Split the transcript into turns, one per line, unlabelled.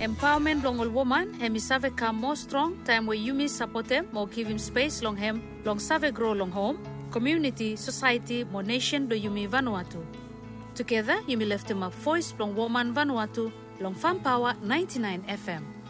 Empowerment long all woman, hemi save come more strong, time where you support him, more give him space long him, long save grow long home, community, society, more nation do yumi Vanuatu. Together, yumi left him a voice long woman Vanuatu, long Fan Power 99 FM.